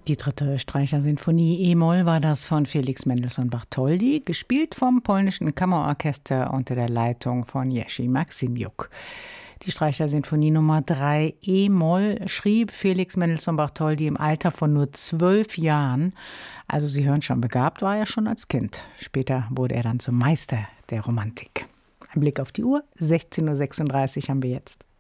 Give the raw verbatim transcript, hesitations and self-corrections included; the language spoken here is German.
Die dritte Streichersinfonie E-Moll war das von Felix Mendelssohn Bartholdy, gespielt vom polnischen Kammerorchester unter der Leitung von Jerzy Maksymjuk. Die Streichersinfonie Nummer drei E-Moll schrieb Felix Mendelssohn Bartholdy im Alter von nur zwölf Jahren. Also Sie hören schon, begabt war er schon als Kind. Später wurde er dann zum Meister der Romantik. Ein Blick auf die Uhr, sechzehn Uhr sechsunddreißig haben wir jetzt.